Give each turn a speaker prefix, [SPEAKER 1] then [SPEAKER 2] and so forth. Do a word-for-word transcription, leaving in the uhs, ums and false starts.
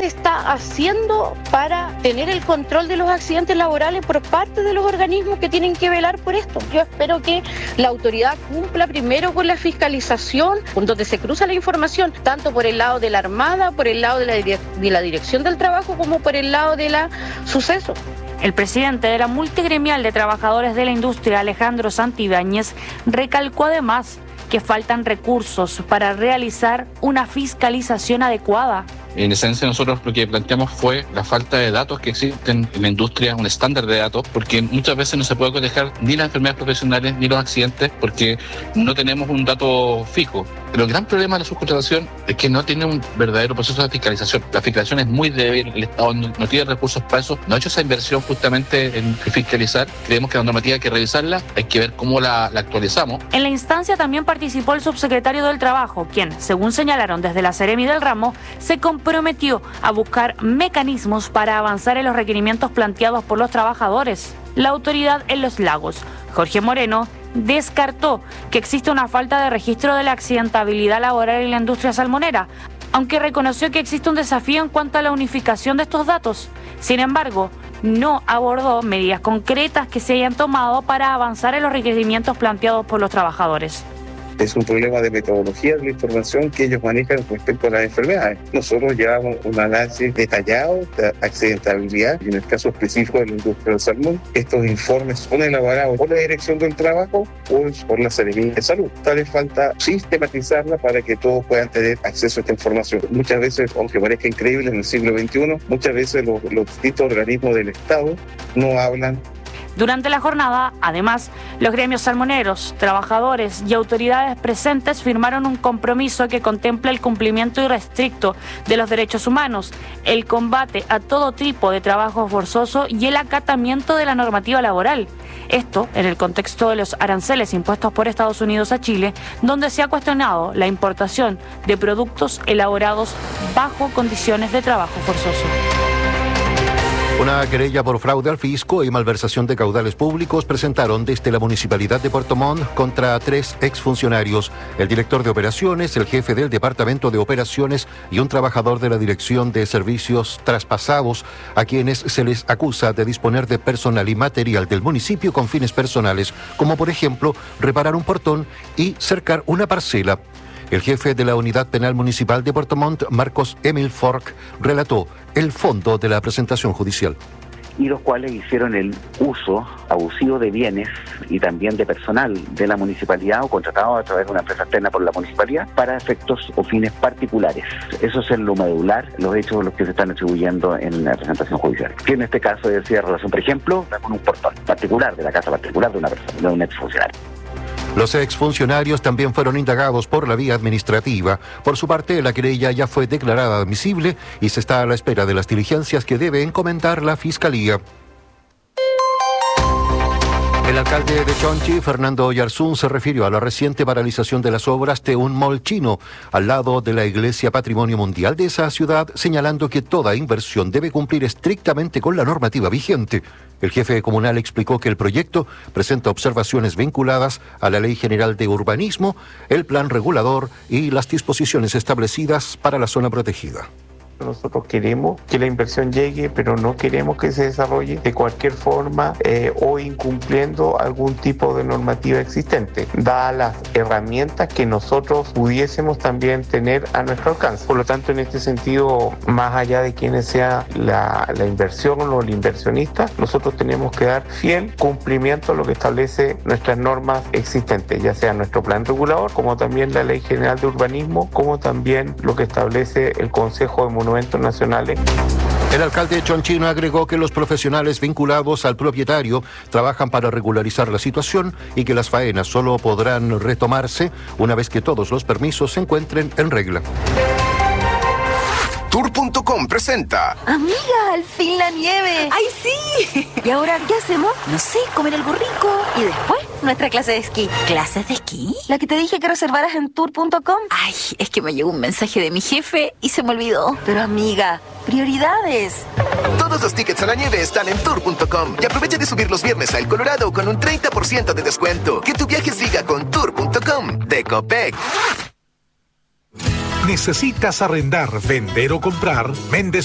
[SPEAKER 1] se está haciendo para tener el control de los accidentes laborales por parte de los organismos que tienen que velar por esto? Yo espero que la autoridad cumpla primero con la fiscalización, donde se cruza la información, tanto por el lado de la Armada, por el lado de la, direc- de la Dirección del Trabajo, como por el lado de la Suceso.
[SPEAKER 2] El presidente de la multigremial de trabajadores de la industria, Alejandro Santibáñez, recalcó además que faltan recursos para realizar una fiscalización adecuada.
[SPEAKER 3] En esencia, nosotros lo que planteamos fue la falta de datos que existen en la industria, un estándar de datos, porque muchas veces no se puede cotejar ni las enfermedades profesionales ni los accidentes porque no tenemos un dato fijo. Pero el gran problema de la subcontratación es que no tiene un verdadero proceso de fiscalización. La fiscalización es muy débil, el Estado no, no tiene recursos para eso, no ha hecho esa inversión justamente en fiscalizar. Creemos que la normativa hay que revisarla, hay que ver cómo la, la actualizamos.
[SPEAKER 2] En la instancia también participó el subsecretario del Trabajo, quien, según señalaron desde la Seremi del ramo, se comprometió a buscar mecanismos para avanzar en los requerimientos planteados por los trabajadores. La autoridad en Los Lagos, Jorge Moreno, descartó que existe una falta de registro de la accidentabilidad laboral en la industria salmonera, aunque reconoció que existe un desafío en cuanto a la unificación de estos datos. Sin embargo, no abordó medidas concretas que se hayan tomado para avanzar en los requerimientos planteados por los trabajadores.
[SPEAKER 4] Es un problema de metodología de la información que ellos manejan respecto a las enfermedades. Nosotros llevamos un análisis detallado de accidentabilidad y en el caso específico de la industria del salmón, estos informes son elaborados por la Dirección del Trabajo o por la Seremi de Salud. Tal vez falta sistematizarla para que todos puedan tener acceso a esta información. Muchas veces, aunque parezca increíble en el siglo veintiuno, muchas veces los, los distintos organismos del Estado no hablan.
[SPEAKER 2] Durante la jornada, además, los gremios salmoneros, trabajadores y autoridades presentes firmaron un compromiso que contempla el cumplimiento irrestricto de los derechos humanos, el combate a todo tipo de trabajo forzoso y el acatamiento de la normativa laboral. Esto en el contexto de los aranceles impuestos por Estados Unidos a Chile, donde se ha cuestionado la importación de productos elaborados bajo condiciones de trabajo forzoso.
[SPEAKER 5] Una querella por fraude al fisco y malversación de caudales públicos presentaron desde la Municipalidad de Puerto Montt contra tres exfuncionarios, el director de operaciones, el jefe del Departamento de Operaciones y un trabajador de la Dirección de Servicios Traspasados, a quienes se les acusa de disponer de personal y material del municipio con fines personales, como por ejemplo reparar un portón y cercar una parcela. El jefe de la Unidad Penal Municipal de Puerto Montt, Marcos Emil Fork, relató el fondo de la presentación judicial.
[SPEAKER 6] Y los cuales hicieron el uso abusivo de bienes y también de personal de la municipalidad o contratado a través de una empresa externa por la municipalidad para efectos o fines particulares. Eso es en lo medular, los hechos los que se están atribuyendo en la presentación judicial. Que en este caso decía relación, por ejemplo, con un portón particular de la casa particular de una persona, de un exfuncionario.
[SPEAKER 5] Los exfuncionarios también fueron indagados por la vía administrativa. Por su parte, la querella ya fue declarada admisible y se está a la espera de las diligencias que debe encomendar la Fiscalía. El alcalde de Chonchi, Fernando Oyarzún, se refirió a la reciente paralización de las obras de un mall chino al lado de la Iglesia Patrimonio Mundial de esa ciudad, señalando que toda inversión debe cumplir estrictamente con la normativa vigente. El jefe comunal explicó que el proyecto presenta observaciones vinculadas a la Ley General de Urbanismo, el plan regulador y las disposiciones establecidas para la zona protegida.
[SPEAKER 7] Nosotros queremos que la inversión llegue, pero no queremos que se desarrolle de cualquier forma eh, o incumpliendo algún tipo de normativa existente, dadas las herramientas que nosotros pudiésemos también tener a nuestro alcance. Por lo tanto, en este sentido, más allá de quién sea la, la inversión o el inversionista, nosotros tenemos que dar fiel cumplimiento a lo que establece nuestras normas existentes, ya sea nuestro plan regulador, como también la Ley General de Urbanismo, como también lo que establece el Consejo de Monumentos Nacionales.
[SPEAKER 5] El alcalde chonchino agregó que los profesionales vinculados al propietario trabajan para regularizar la situación y que las faenas solo podrán retomarse una vez que todos los permisos se encuentren en regla.
[SPEAKER 8] Tour punto com presenta.
[SPEAKER 9] Amiga, al fin la nieve.
[SPEAKER 10] ¡Ay, sí!
[SPEAKER 9] ¿Y ahora qué hacemos?
[SPEAKER 10] No sé, comer algo rico.
[SPEAKER 9] Y después, nuestra clase de esquí.
[SPEAKER 10] ¿Clases de esquí?
[SPEAKER 9] La que te dije que reservaras en tour punto com.
[SPEAKER 10] Ay, es que me llegó un mensaje de mi jefe y se me olvidó.
[SPEAKER 9] Pero amiga, prioridades.
[SPEAKER 8] Todos los tickets a la nieve están en Tour punto com y aprovecha de subir los viernes a El Colorado con un treinta por ciento de descuento. Que tu viaje siga con Tour punto com de Copec.
[SPEAKER 11] ¿Necesitas arrendar, vender o comprar? Méndez